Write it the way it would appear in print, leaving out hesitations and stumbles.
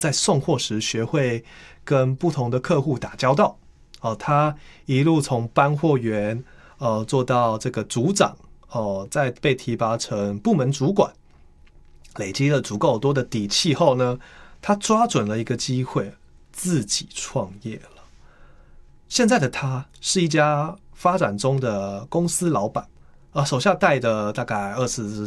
在送货时学会跟不同的客户打交道。他一路从搬货员做到这个组长，再被提拔成部门主管，累积了足够多的底气后呢，他抓准了一个机会，自己创业了。现在的他是一家发展中的公司老板，手下带的大概20